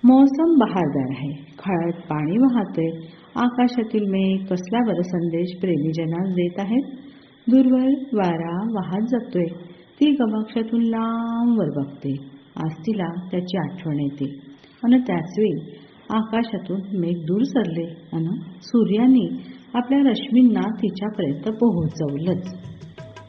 मौसम बहारदार आहे. खळ्यात पाणी वाहतंय. आकाशातील मेघ कसला बरं संदेश प्रेमीजनास देत आहेत. दूरवर वारा वाहत जातोय. ती गवाक्षातून लांबवर बघते. आज तिला त्याची आठवण येते. अन त्याचवेळी आकाशातून मेघ दूर सरले अन सूर्याने आपल्या रश्मींना तिच्यापर्यंत पोहोचवलंच.